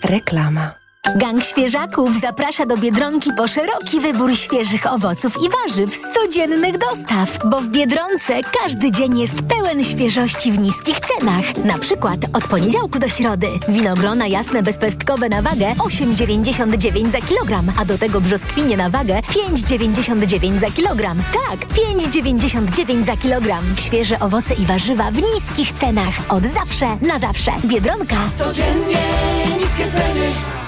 Reklama. Gang Świeżaków zaprasza do Biedronki po szeroki wybór świeżych owoców i warzyw z codziennych dostaw, bo w Biedronce każdy dzień jest pełen świeżości w niskich cenach. Na przykład od poniedziałku do środy winogrona jasne bezpestkowe na wagę 8,99 za kilogram, a do tego brzoskwinie na wagę 5,99 za kilogram. Tak, 5,99 za kilogram. Świeże owoce i warzywa w niskich cenach. Od zawsze na zawsze. Biedronka. Codziennie niskie ceny.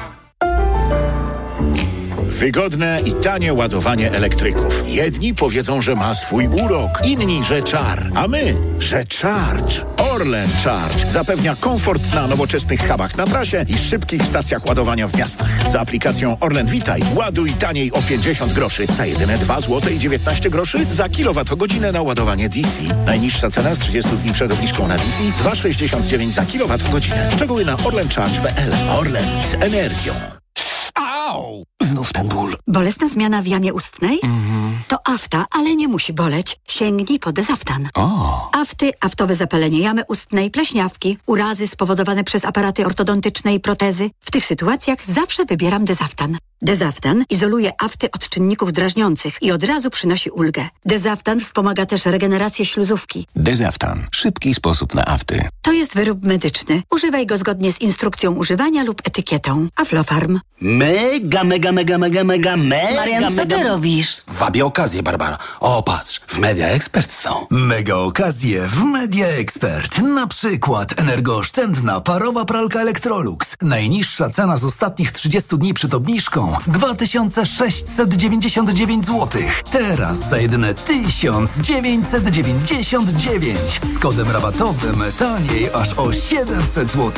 Wygodne i tanie ładowanie elektryków. Jedni powiedzą, że ma swój urok, inni, że czar, a my, że Charge. Orlen Charge zapewnia komfort na nowoczesnych hubach na trasie i szybkich stacjach ładowania w miastach. Za aplikacją Orlen Witaj ładuj taniej o 50 groszy za jedyne 2 zł i 19 groszy za kilowatogodzinę na ładowanie DC. Najniższa cena z 30 dni przed obniżką na DC 2,69 za kilowatogodzinę. Szczegóły na orlencharge.pl. Orlen z energią. Au! Znów ten ból. Bolesna zmiana w jamie ustnej? To afta, ale nie musi boleć. Sięgnij po Dezaftan. Afty, aftowe zapalenie jamy ustnej, pleśniawki, urazy spowodowane przez aparaty ortodontyczne i protezy. W tych sytuacjach zawsze wybieram Dezaftan. Dezaftan izoluje afty od czynników drażniących i od razu przynosi ulgę. Dezaftan wspomaga też regenerację śluzówki. Dezaftan. Szybki sposób na afty. To jest wyrób medyczny. Używaj go zgodnie z instrukcją używania lub etykietą. Aflofarm. Mega. Marian, co ty robisz? Wabię okazję, Barbara. O, patrz, w Media Expert są. Mega okazje w Media Expert. Na przykład energooszczędna parowa pralka Electrolux. Najniższa cena z ostatnich 30 dni przed obniżką 2699 zł. Teraz za jedyne 1999. Z kodem rabatowym taniej aż o 700 zł.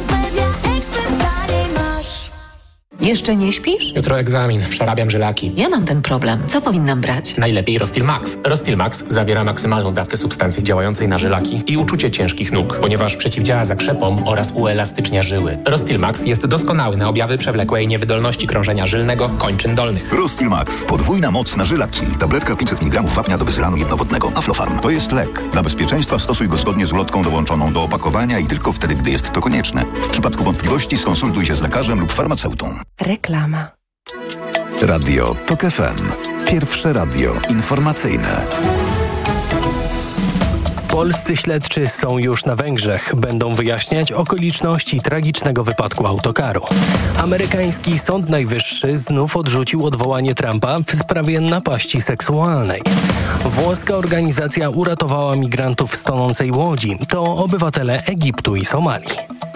Jeszcze nie śpisz? Jutro egzamin, przerabiam żylaki. Ja mam ten problem. Co powinnam brać? Najlepiej Rostil Max. Rostil Max zawiera maksymalną dawkę substancji działającej na żylaki i uczucie ciężkich nóg, ponieważ przeciwdziała zakrzepom oraz uelastycznia żyły. Rostil Max jest doskonały na objawy przewlekłej niewydolności krążenia żylnego kończyn dolnych. Rostil Max. Podwójna moc na żylaki. Tabletka 500 mg wapnia do wyzylanu jednowodnego. Aflofarm. To jest lek. Dla bezpieczeństwa stosuj go zgodnie z ulotką dołączoną do opakowania i tylko wtedy, gdy jest to konieczne. W przypadku wątpliwości skonsultuj się z lekarzem lub farmaceutą. Reklama. Radio TOK FM. Pierwsze radio informacyjne. Polscy śledczy są już na Węgrzech. Będą wyjaśniać okoliczności tragicznego wypadku autokaru. Amerykański Sąd Najwyższy znów odrzucił odwołanie Trumpa w sprawie napaści seksualnej. Włoska organizacja uratowała migrantów z tonącej łodzi. To obywatele Egiptu i Somalii.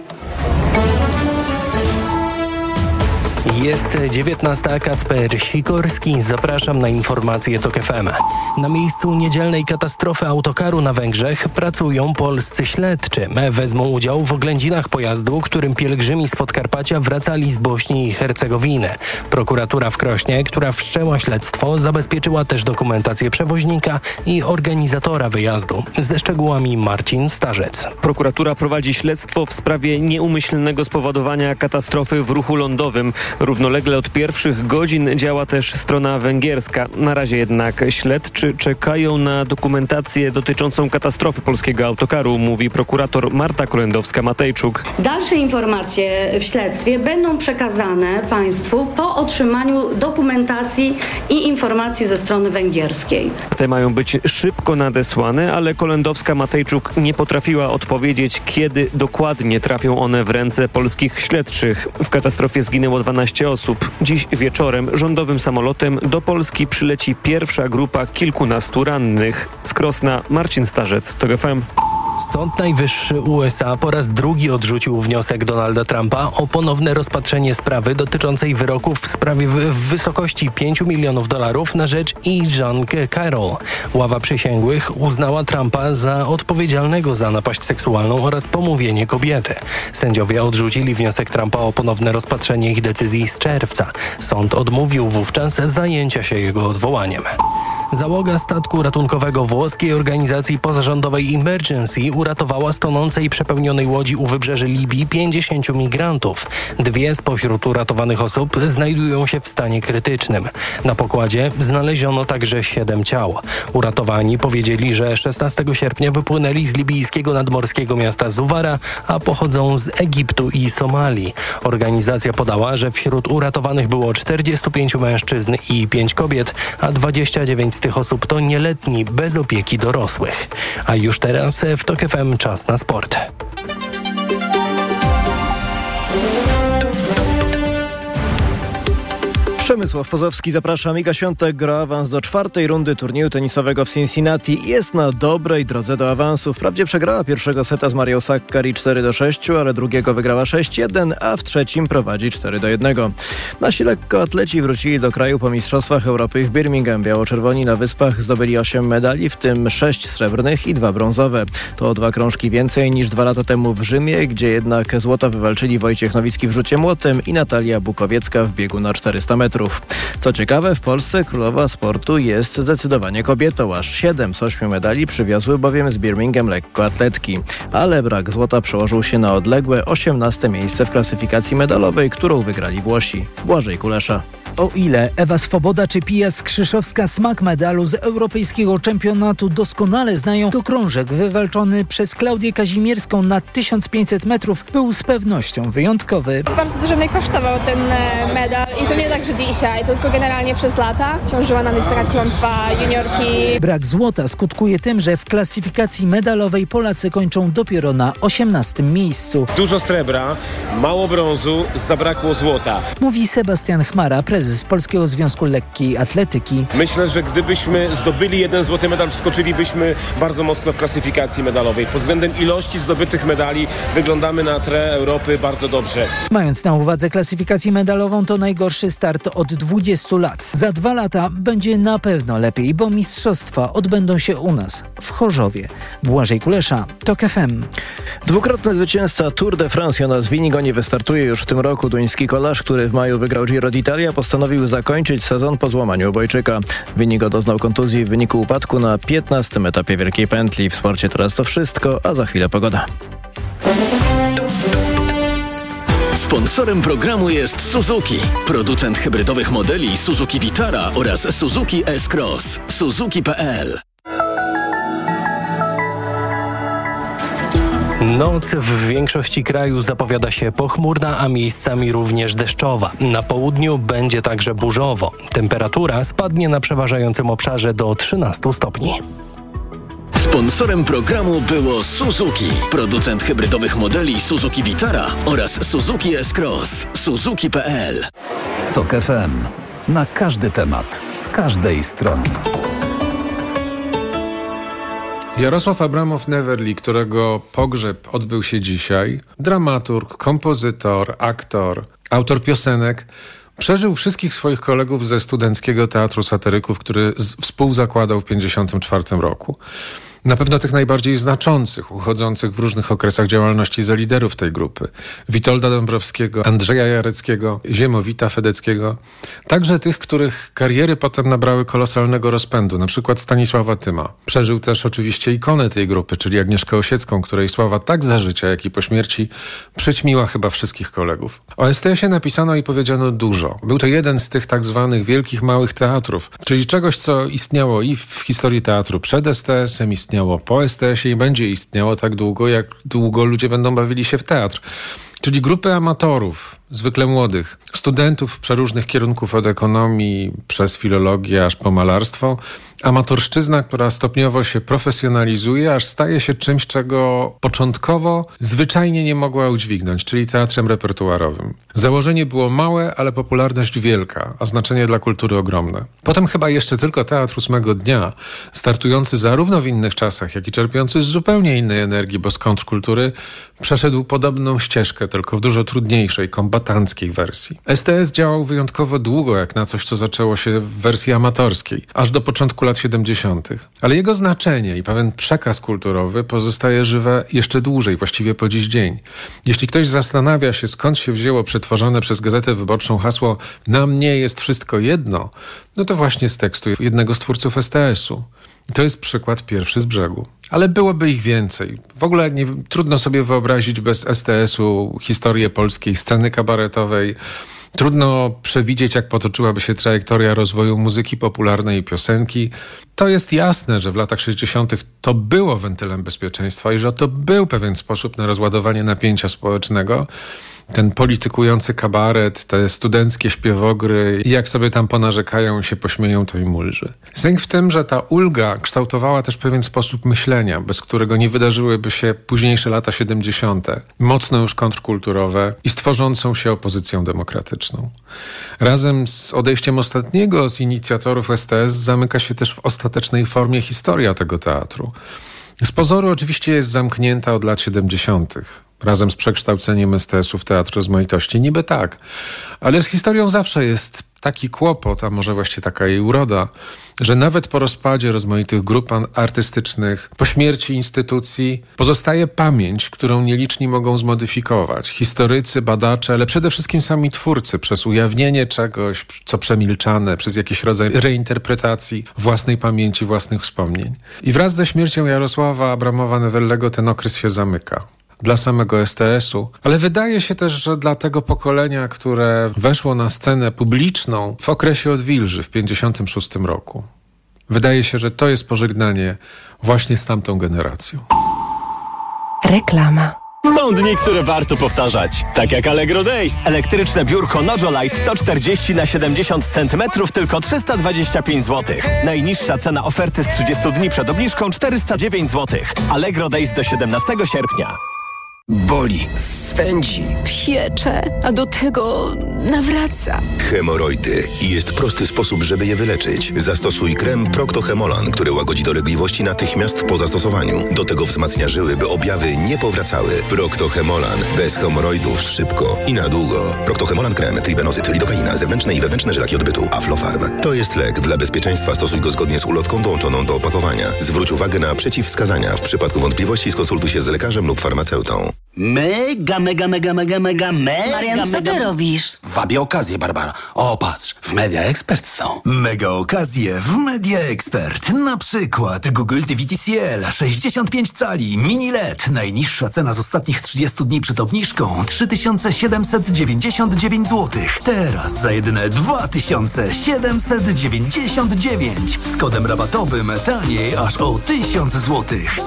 Jest 19. Kacper Sikorski. Zapraszam na informacje TOK FM. Na miejscu niedzielnej katastrofy autokaru na Węgrzech pracują polscy śledczy. Wezmą udział w oględzinach pojazdu, którym pielgrzymi z Podkarpacia wracali z Bośni i Hercegowiny. Prokuratura w Krośnie, która wszczęła śledztwo, zabezpieczyła też dokumentację przewoźnika i organizatora wyjazdu. Ze szczegółami Marcin Starzec. Prokuratura prowadzi śledztwo w sprawie nieumyślnego spowodowania katastrofy w ruchu lądowym. Równolegle od pierwszych godzin działa też strona węgierska. Na razie jednak śledczy czekają na dokumentację dotyczącą katastrofy polskiego autokaru, mówi prokurator Marta Kolendowska-Matejczuk. Dalsze informacje w śledztwie będą przekazane państwu po otrzymaniu dokumentacji i informacji ze strony węgierskiej. Te mają być szybko nadesłane, ale Kolendowska-Matejczuk nie potrafiła odpowiedzieć, kiedy dokładnie trafią one w ręce polskich śledczych. W katastrofie zginęło 12 osób. Dziś wieczorem rządowym samolotem do Polski przyleci pierwsza grupa kilkunastu rannych. Z Krosna Marcin Starzec, TOK FM. Sąd Najwyższy USA po raz drugi odrzucił wniosek Donalda Trumpa o ponowne rozpatrzenie sprawy dotyczącej wyroków w sprawie w wysokości $5 milionów na rzecz Jean Carroll. Ława przysięgłych uznała Trumpa za odpowiedzialnego za napaść seksualną oraz pomówienie kobiety. Sędziowie odrzucili wniosek Trumpa o ponowne rozpatrzenie ich decyzji z czerwca. Sąd odmówił wówczas zajęcia się jego odwołaniem. Załoga statku ratunkowego włoskiej organizacji pozarządowej Emergency Unii uratowała z tonącej przepełnionej łodzi u wybrzeży Libii 50 migrantów. 2 spośród uratowanych osób znajdują się w stanie krytycznym. Na pokładzie znaleziono także 7 ciał. Uratowani powiedzieli, że 16 sierpnia wypłynęli z libijskiego nadmorskiego miasta Zuwara, a pochodzą z Egiptu i Somalii. Organizacja podała, że wśród uratowanych było 45 mężczyzn i 5 kobiet, a 29 z tych osób to nieletni bez opieki dorosłych. A już teraz w TOK FM czas na sport. Przemysław Pozowski, zapraszam. Iga Świątek gra awans do 4. rundy turnieju tenisowego w Cincinnati i jest na dobrej drodze do awansu. Wprawdzie przegrała pierwszego seta z Marią Sakkari 4-6, ale drugiego wygrała 6-1, a w trzecim prowadzi 4-1. Nasi lekkoatleci wrócili do kraju po Mistrzostwach Europy w Birmingham. Biało-czerwoni na Wyspach zdobyli 8 medali, w tym 6 srebrnych i 2 brązowe. To o 2 krążki więcej niż 2 lata temu w Rzymie, gdzie jednak złota wywalczyli Wojciech Nowicki w rzucie młotem i Natalia Bukowiecka w biegu na 400 metrów. Co ciekawe, w Polsce królowa sportu jest zdecydowanie kobietą. Aż 7 z 8 medali przywiozły bowiem z Birmingham lekkoatletki. Ale brak złota przełożył się na odległe 18 miejsce w klasyfikacji medalowej, którą wygrali Włosi. Błażej Kulesza. O ile Ewa Swoboda czy Pia Skrzyszowska smak medalu z europejskiego czempionatu doskonale znają, to krążek wywalczony przez Klaudię Kazimierską na 1500 metrów był z pewnością wyjątkowy. Bardzo dużo mnie kosztował ten medal i to nie tak, że dzisiaj, tylko generalnie przez lata. Ciążyła na mnie taka klątwa juniorki. Brak złota skutkuje tym, że w klasyfikacji medalowej Polacy kończą dopiero na 18 miejscu. Dużo srebra, mało brązu, zabrakło złota. Mówi Sebastian Chmara, prezes Polskiego Związku Lekkiej Atletyki. Myślę, że gdybyśmy zdobyli 1 złoty medal, wskoczylibyśmy bardzo mocno w klasyfikacji medalowej. Pod względem ilości zdobytych medali wyglądamy na tle Europy bardzo dobrze. Mając na uwadze klasyfikację medalową, to najgorszy start od 20 lat. Za 2 lata będzie na pewno lepiej, bo mistrzostwa odbędą się u nas, w Chorzowie. Błażej Kulesza, TOK FM. Dwukrotny zwycięzca Tour de France Jonas Vingegaard nie wystartuje już w tym roku. Duński kolarz, który w maju wygrał Giro d'Italia, postanowił zakończyć sezon po złamaniu obojczyka. Vingegaard doznał kontuzji w wyniku upadku na 15. etapie Wielkiej Pętli. W sporcie teraz to wszystko, a za chwilę pogoda. Sponsorem programu jest Suzuki, producent hybrydowych modeli Suzuki Vitara oraz Suzuki S-Cross. Suzuki.pl. Noc w większości kraju zapowiada się pochmurna, a miejscami również deszczowa. Na południu będzie także burzowo. Temperatura spadnie na przeważającym obszarze do 13 stopni. Sponsorem programu było Suzuki, producent hybrydowych modeli Suzuki Vitara oraz Suzuki S-Cross. Suzuki.pl. TOK FM. Na każdy temat, z każdej strony. Jarosław Abramow-Neverly, którego pogrzeb odbył się dzisiaj, dramaturg, kompozytor, aktor, autor piosenek, przeżył wszystkich swoich kolegów ze Studenckiego Teatru Satyryków, który współzakładał w 1954 roku. Na pewno tych najbardziej znaczących, uchodzących w różnych okresach działalności za liderów tej grupy. Witolda Dąbrowskiego, Andrzeja Jareckiego, Ziemowita Fedeckiego. Także tych, których kariery potem nabrały kolosalnego rozpędu, na przykład Stanisława Tyma. Przeżył też oczywiście ikonę tej grupy, czyli Agnieszkę Osiecką, której sława tak za życia, jak i po śmierci przyćmiła chyba wszystkich kolegów. O STS-ie napisano i powiedziano dużo. Był to jeden z tych tak zwanych wielkich, małych teatrów, czyli czegoś, co istniało i w historii teatru przed STS-em, istniało po STS-ie i będzie istniało tak długo, jak długo ludzie będą bawili się w teatr. Czyli grupy amatorów, zwykle młodych, studentów przeróżnych kierunków od ekonomii przez filologię aż po malarstwo. Amatorszczyzna, która stopniowo się profesjonalizuje, aż staje się czymś, czego początkowo zwyczajnie nie mogła udźwignąć, czyli teatrem repertuarowym. Założenie było małe, ale popularność wielka, a znaczenie dla kultury ogromne. Potem chyba jeszcze tylko Teatr Ósmego Dnia, startujący zarówno w innych czasach, jak i czerpiący z zupełnie innej energii, bo z kontrkultury, przeszedł podobną ścieżkę, tylko w dużo trudniejszej, kombatanckiej wersji. STS działał wyjątkowo długo, jak na coś, co zaczęło się w wersji amatorskiej, aż do początku lat 70. Ale jego znaczenie i pewien przekaz kulturowy pozostaje żywe jeszcze dłużej, właściwie po dziś dzień. Jeśli ktoś zastanawia się, skąd się wzięło przetworzone przez Gazetę Wyborczą hasło „Na mnie jest wszystko jedno”, no to właśnie z tekstu jednego z twórców STS-u. To jest przykład pierwszy z brzegu. Ale byłoby ich więcej. W ogóle trudno sobie wyobrazić bez STS-u historię polskiej sceny kabaretowej. Trudno przewidzieć, jak potoczyłaby się trajektoria rozwoju muzyki popularnej i piosenki. To jest jasne, że w latach 60. to było wentylem bezpieczeństwa i że to był pewien sposób na rozładowanie napięcia społecznego. Ten politykujący kabaret, te studenckie śpiewogry i jak sobie tam ponarzekają, się pośmieją, to im ulży. Sęk w tym, że ta ulga kształtowała też pewien sposób myślenia, bez którego nie wydarzyłyby się późniejsze lata 70., mocno już kontrkulturowe i z tworzącą się opozycją demokratyczną. Razem z odejściem ostatniego z inicjatorów STS zamyka się też w ostatecznej formie historia tego teatru. Z pozoru oczywiście jest zamknięta od lat 70., razem z przekształceniem STS-u w Teatr Rozmaitości. Niby tak, ale z historią zawsze jest taki kłopot, a może właśnie taka jej uroda, że nawet po rozpadzie rozmaitych grup artystycznych, po śmierci instytucji pozostaje pamięć, którą nieliczni mogą zmodyfikować. Historycy, badacze, ale przede wszystkim sami twórcy przez ujawnienie czegoś, co przemilczane, przez jakiś rodzaj reinterpretacji własnej pamięci, własnych wspomnień. I wraz ze śmiercią Jarosława Abramowa-Newellego ten okres się zamyka. Dla samego STS-u, ale wydaje się też, że dla tego pokolenia, które weszło na scenę publiczną w okresie odwilży w 1956 roku. Wydaje się, że to jest pożegnanie właśnie z tamtą generacją. Reklama. Są dni, które warto powtarzać. Tak jak Allegro Days. Elektryczne biurko Nojolite 140 na 70 cm tylko 325 zł. Najniższa cena oferty z 30 dni przed obniżką 409 zł. Allegro Days do 17 sierpnia. Boli, swędzi, piecze, a do tego nawraca. Hemoroidy. I jest prosty sposób, żeby je wyleczyć. Zastosuj krem Procto-Hemolan, który łagodzi dolegliwości natychmiast po zastosowaniu. Do tego wzmacnia żyły, by objawy nie powracały. Procto-Hemolan. Bez hemoroidów szybko i na długo. Procto-Hemolan krem, tribenozyt, lidokaina, zewnętrzne i wewnętrzne żylaki odbytu. Aflofarm. To jest lek. Dla bezpieczeństwa stosuj go zgodnie z ulotką dołączoną do opakowania. Zwróć uwagę na przeciwwskazania. W przypadku wątpliwości skonsultuj się z lekarzem lub farmaceutą. Mega. Marian, co ty robisz? Wabię okazję, Barbara. O, patrz, w Media Expert są. Mega okazje w Media Expert. Na przykład Google TV TCL 65 cali, mini LED. Najniższa cena z ostatnich 30 dni przed obniżką 3799 zł. Teraz za jedyne 2799. Z kodem rabatowym taniej aż o 1000 zł.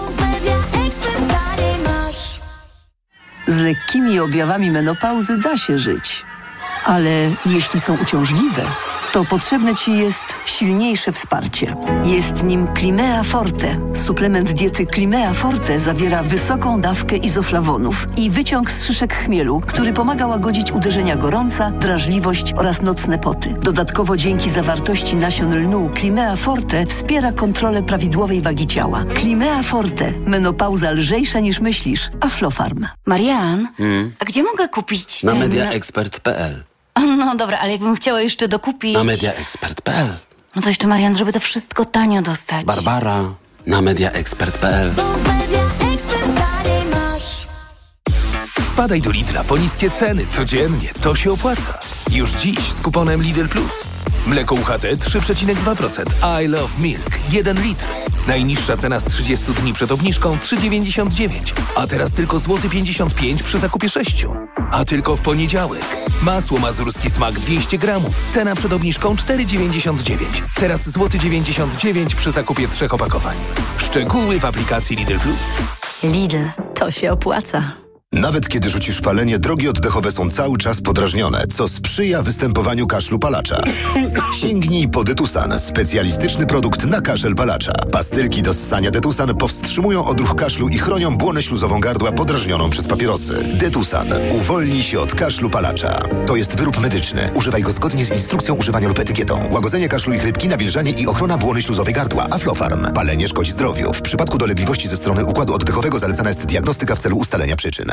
Z lekkimi objawami menopauzy da się żyć. Ale jeśli są uciążliwe, to potrzebne Ci jest silniejsze wsparcie. Jest nim Climea Forte. Suplement diety Climea Forte zawiera wysoką dawkę izoflawonów i wyciąg z szyszek chmielu, który pomaga łagodzić uderzenia gorąca, drażliwość oraz nocne poty. Dodatkowo dzięki zawartości nasion lnu Climea Forte wspiera kontrolę prawidłowej wagi ciała. Climea Forte. Menopauza lżejsza niż myślisz. Aflofarm. Marian, a gdzie mogę kupić Na mediaexpert.pl. No dobra, ale jakbym chciała jeszcze dokupić... Na mediaexpert.pl. No to jeszcze, Marian, żeby to wszystko tanio dostać. Barbara, na mediaexpert.pl. Wpadaj do Lidla po niskie ceny codziennie. To się opłaca. Już dziś z kuponem Lidl Plus. Mleko UHT 3,2%. I Love Milk 1 litr. Najniższa cena z 30 dni przed obniżką 3,99. A teraz tylko złoty 55 przy zakupie 6. A tylko w poniedziałek. Masło mazurski smak 200 gramów. Cena przed obniżką 4,99. Teraz złoty 99 przy zakupie 3 opakowań. Szczegóły w aplikacji Lidl Plus. Lidl, to się opłaca. Nawet kiedy rzucisz palenie, drogi oddechowe są cały czas podrażnione, co sprzyja występowaniu kaszlu palacza. Sięgnij po Detusan, specjalistyczny produkt na kaszel palacza. Pastylki do ssania Detusan powstrzymują odruch kaszlu i chronią błonę śluzową gardła podrażnioną przez papierosy. Detusan. Uwolnij się od kaszlu palacza. To jest wyrób medyczny. Używaj go zgodnie z instrukcją używania lub etykietą. Łagodzenie kaszlu i chrypki, nawilżanie i ochrona błony śluzowej gardła. Aflofarm. Palenie szkodzi zdrowiu. W przypadku dolegliwości ze strony układu oddechowego zalecana jest diagnostyka w celu ustalenia przyczyn.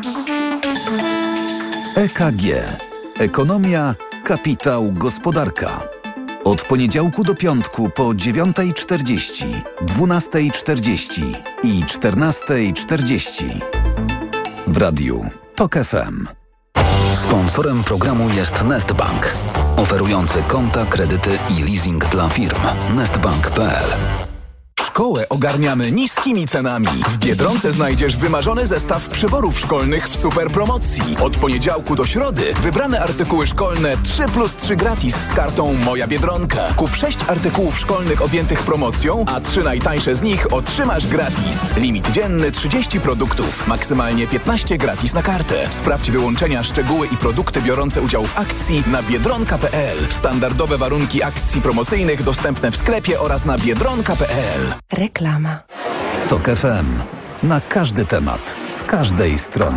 EKG. Ekonomia, kapitał, gospodarka. Od poniedziałku do piątku po 9:40, 12:40 i 14:40. W radiu TOK FM. Sponsorem programu jest Nestbank, oferujący konta, kredyty i leasing dla firm. Nestbank.pl. szkołę ogarniamy niskimi cenami. W Biedronce znajdziesz wymarzony zestaw przyborów szkolnych w super promocji. Od poniedziałku do środy wybrane artykuły szkolne 3+3 gratis z kartą Moja Biedronka. Kup 6 artykułów szkolnych objętych promocją, a 3 najtańsze z nich otrzymasz gratis. Limit dzienny 30 produktów, maksymalnie 15 gratis na kartę. Sprawdź wyłączenia, szczegóły i produkty biorące udział w akcji na biedronka.pl. Standardowe warunki akcji promocyjnych dostępne w sklepie oraz na biedronka.pl. Reklama. TOK FM. Na każdy temat, z każdej strony.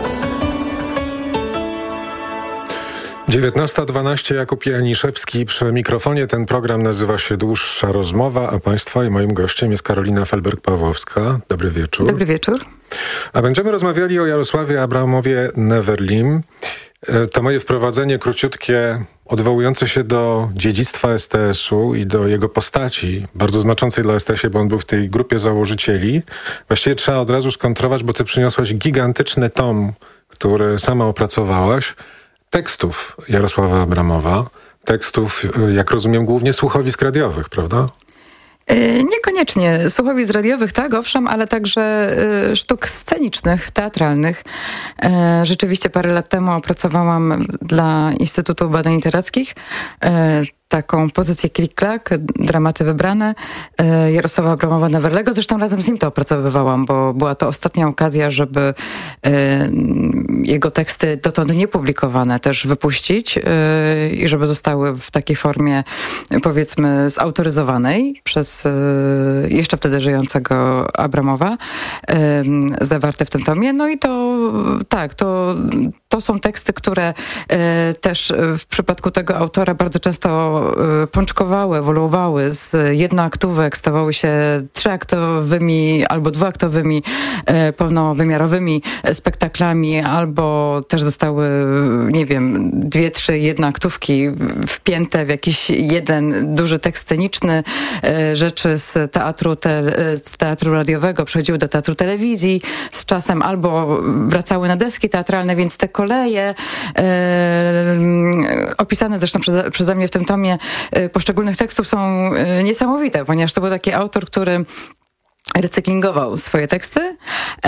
19:12, Jakub Janiszewski przy mikrofonie. Ten program nazywa się Dłuższa Rozmowa, a Państwa i moim gościem jest Karolina Felberg-Pawłowska. Dobry wieczór. Dobry wieczór. A będziemy rozmawiali o Jarosławie Abramowie Neverlim. To moje wprowadzenie króciutkie, odwołujące się do dziedzictwa STS-u i do jego postaci, bardzo znaczącej dla STS-ie, bo on był w tej grupie założycieli. Właściwie trzeba od razu skontrować, bo ty przyniosłaś gigantyczny tom, który sama opracowałaś, tekstów Jarosława Abramowa, tekstów, jak rozumiem, głównie słuchowisk radiowych, prawda? Niekoniecznie. Słuchowisk radiowych, tak, owszem, ale także sztuk scenicznych, teatralnych. Rzeczywiście parę lat temu opracowałam dla Instytutu Badań Literackich taką pozycję klik-klak, dramaty wybrane Jarosława Abramowa Neverlego. Zresztą razem z nim to opracowywałam, bo była to ostatnia okazja, żeby jego teksty dotąd niepublikowane też wypuścić i żeby zostały w takiej formie, powiedzmy, zautoryzowanej przez jeszcze wtedy żyjącego Abramowa, zawarte w tym tomie. No i to tak, to są teksty, które też w przypadku tego autora bardzo często pączkowały, ewoluowały z jednoaktówek, stawały się trzyaktowymi albo dwuaktowymi, pełnowymiarowymi spektaklami, albo też zostały, nie wiem, 2-3 jednoaktówki wpięte w jakiś jeden duży tekst sceniczny. Rzeczy z teatru radiowego przechodziły do teatru telewizji z czasem, albo wracały na deski teatralne, więc te koleje opisane zresztą przeze mnie w tym tomie poszczególnych tekstów są niesamowite, ponieważ to był taki autor, który recyklingował swoje teksty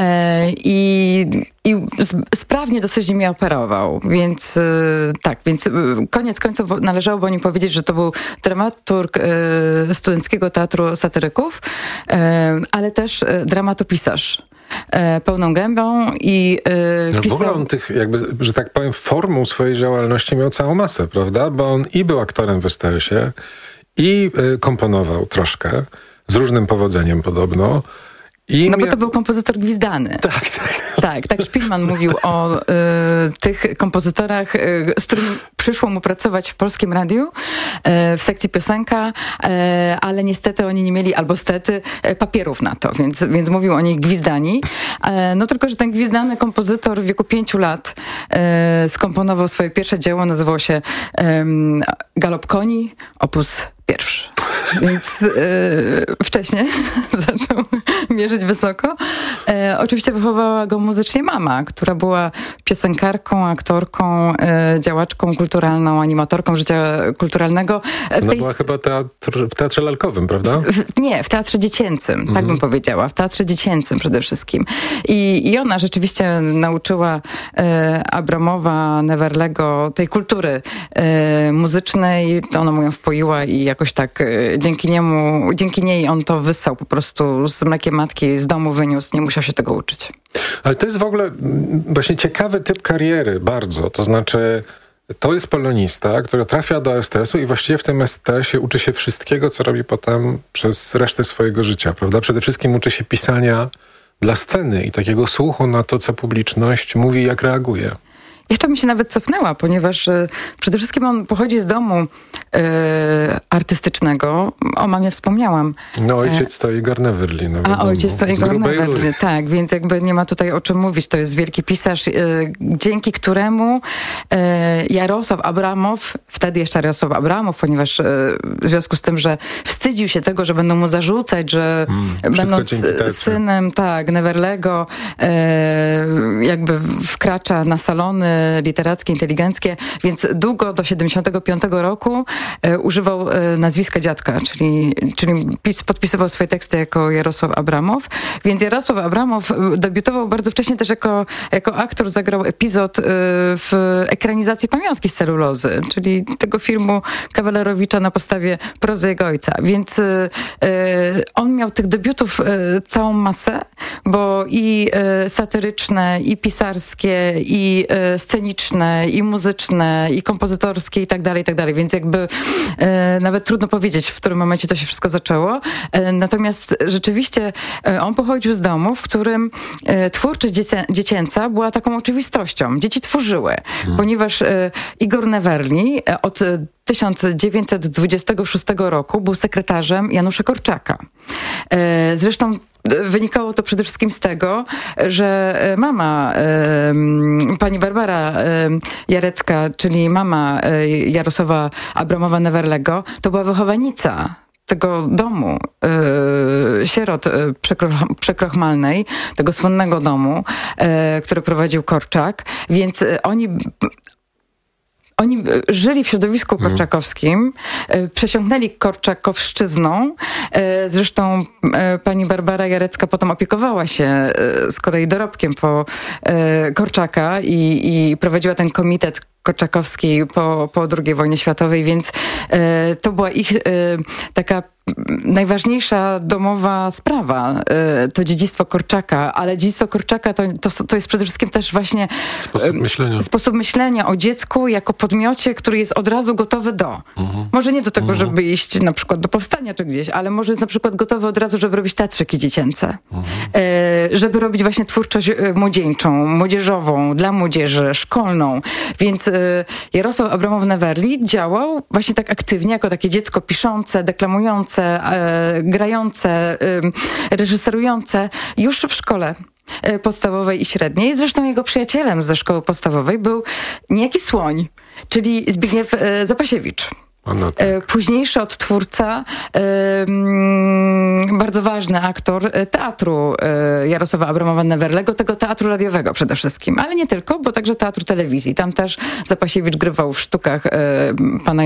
i sprawnie dosyć nimi operował, więc tak, więc koniec końców należałoby o nim powiedzieć, że to był dramaturg Studenckiego Teatru Satyryków, ale też dramatopisarz. Pełną gębą i pisał... W ogóle on tych, jakby, że tak powiem, formą swojej działalności miał całą masę, prawda? Bo on i był aktorem w STS-ie, i komponował troszkę, z różnym powodzeniem podobno. Bo to był kompozytor gwizdany. Tak, Szpilman mówił o tych kompozytorach, z którymi przyszło mu pracować w Polskim Radiu, w sekcji piosenka, ale niestety oni nie mieli, albo stety, papierów na to, więc mówił o nich gwizdani. No tylko, że ten gwizdany kompozytor w wieku 5 lat skomponował swoje pierwsze dzieło, nazywało się Galop koni, opus 1. Więc wcześniej zaczął mierzyć wysoko. Oczywiście wychowała go muzycznie mama, która była piosenkarką, aktorką, działaczką kulturalną, animatorką życia kulturalnego. Ona była chyba w teatrze lalkowym, prawda? Nie, w teatrze dziecięcym, tak bym powiedziała. W teatrze dziecięcym przede wszystkim. I ona rzeczywiście nauczyła Abramowa, Neverlego tej kultury muzycznej. Ona mu ją wpoiła i jakoś tak dzięki niej on to wyssał po prostu z mlekiem matki, z domu wyniósł, nie musiał się tego uczyć. Ale to jest w ogóle właśnie ciekawy typ kariery bardzo, to znaczy to jest polonista, który trafia do STS-u i właściwie w tym STS-ie uczy się wszystkiego, co robi potem przez resztę swojego życia, prawda? Przede wszystkim uczy się pisania dla sceny i takiego słuchu na to, co publiczność mówi i jak reaguje. Jeszcze bym się nawet cofnęła, ponieważ przede wszystkim on pochodzi z domu artystycznego. O mamie wspomniałam. No ojciec to Igor Neverli. Ojciec to Igor Neverli, tak, więc jakby nie ma tutaj o czym mówić. To jest wielki pisarz, dzięki któremu Jarosław Abramow, wtedy jeszcze Jarosław Abramow, ponieważ w związku z tym, że wstydził się tego, że będą mu zarzucać, że będąc synem Neverlego, jakby wkracza na salony literackie, inteligenckie, więc długo do 75 roku używał nazwiska dziadka, czyli podpisywał swoje teksty jako Jarosław Abramow, więc Jarosław Abramow debiutował bardzo wcześnie też jako aktor, zagrał epizod w ekranizacji Pamiątki z celulozy, czyli tego filmu Kawalerowicza na podstawie prozy jego ojca, więc on miał tych debiutów całą masę, bo i satyryczne, i pisarskie, i sceniczne, i muzyczne, i kompozytorskie i tak dalej, więc jakby nawet trudno powiedzieć, w którym momencie to się wszystko zaczęło. Natomiast rzeczywiście on pochodził z domu, w którym twórczość dziecięca była taką oczywistością. Dzieci tworzyły, ponieważ Igor Neverli od 1926 roku był sekretarzem Janusza Korczaka. Zresztą wynikało to przede wszystkim z tego, że mama, pani Barbara Jarecka, czyli mama Jarosława Abramowa-Neverlego, to była wychowanica tego domu sierot przekrochmalnej, tego słynnego domu, który prowadził Korczak, więc oni żyli w środowisku korczakowskim, przesiąknęli korczakowszczyzną. Zresztą pani Barbara Jarecka potem opiekowała się z kolei dorobkiem po Korczaka i prowadziła ten komitet korczakowski po II wojnie światowej, więc to była ich taka najważniejsza domowa sprawa, to dziedzictwo Korczaka, ale dziedzictwo Korczaka to jest przede wszystkim też właśnie sposób myślenia o dziecku jako podmiocie, który jest od razu gotowy do. Może nie do tego, żeby iść na przykład do powstania czy gdzieś, ale może jest na przykład gotowy od razu, żeby robić teatrzyki dziecięce. Żeby robić właśnie twórczość młodzieńczą, młodzieżową, dla młodzieży, szkolną. Więc Jarosław Abramow-Neverli działał właśnie tak aktywnie, jako takie dziecko piszące, deklamujące, grające, reżyserujące już w szkole podstawowej i średniej. Zresztą jego przyjacielem ze szkoły podstawowej był niejaki Słoń, czyli Zbigniew Zapasiewicz. Późniejszy odtwórca, bardzo ważny aktor teatru Jarosława Abramowa-Neverlego, tego teatru radiowego przede wszystkim, ale nie tylko, bo także teatru telewizji. Tam też Zapasiewicz grywał w sztukach pana